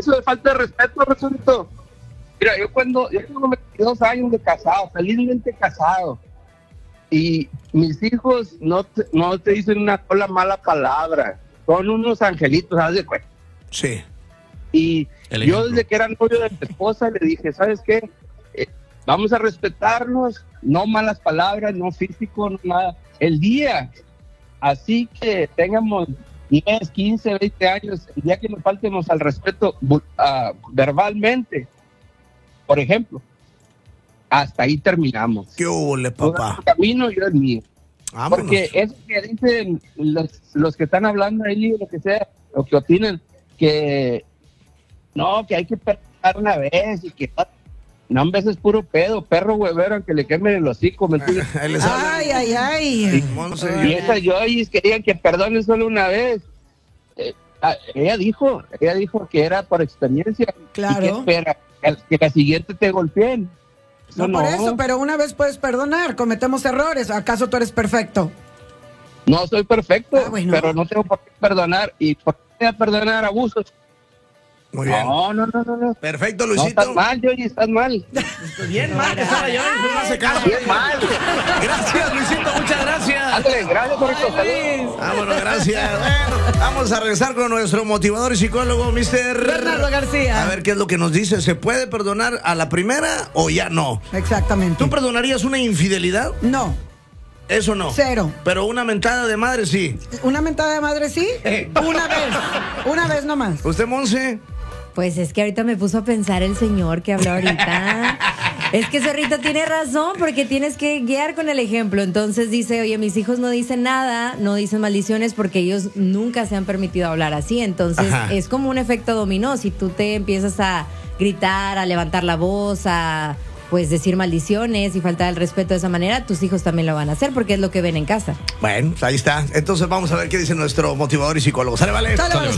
eso de falta de respeto, Rasulito. Mira, yo tengo 22 años de casado, felizmente casado. Y mis hijos no te dicen una sola mala palabra. Son unos angelitos, haz de cuenta. Sí. Y yo desde que era novio de mi esposa le dije, ¿sabes qué? Vamos a respetarnos, no malas palabras, no físico, no nada. El día, así que tengamos 10, 15, 20 años, el día que nos faltemos al respeto verbalmente, por ejemplo, hasta ahí terminamos. ¿Qué hubo, papá? Tu camino, yo el mío. Vámonos. Porque eso que dicen los que están hablando ahí, lo que sea, lo que opinan, que no, que hay que perdonar una vez y que no, en vez es puro pedo, perro huevero, aunque le quemen el hocico, ¿me entiendes? Ay. Y esas yoyis querían que perdonen solo una vez. Ella dijo que era por experiencia. Claro. Y que espera que la siguiente te golpeen. No por eso, pero una vez puedes perdonar, cometemos errores. ¿Acaso tú eres perfecto? No soy perfecto, bueno. pero no tengo por qué perdonar. ¿Y por qué voy a perdonar abusos? Muy bien. No. Perfecto, No, Luisito. estás mal, Yoyi, estás mal. Bien mal que estaba yo, no hace caso. Bien mal. Gracias, Luisito, muchas gracias. Ándale, gracias por esto. Saludos. Vámonos, gracias. Bueno, vamos a regresar con nuestro motivador y psicólogo, Mr. Bernardo García. A ver qué es lo que nos dice. ¿Se puede perdonar a la primera o ya no? Exactamente. ¿Tú perdonarías una infidelidad? No. Eso no. Cero. Pero una mentada de madre sí. ¿Una mentada de madre sí? Una vez nomás. ¿Usted, Monse? Pues es que ahorita me puso a pensar el señor que habló ahorita. Es que Zorrito tiene razón, porque tienes que guiar con el ejemplo. Entonces dice, oye, mis hijos no dicen nada, no dicen maldiciones porque ellos nunca se han permitido hablar así. Entonces es como un efecto dominó. Si tú te empiezas a gritar, a levantar la voz, a pues decir maldiciones y faltar el respeto de esa manera, tus hijos también lo van a hacer porque es lo que ven en casa. Bueno, ahí está. Entonces vamos a ver qué dice nuestro motivador y psicólogo. Sale, vale.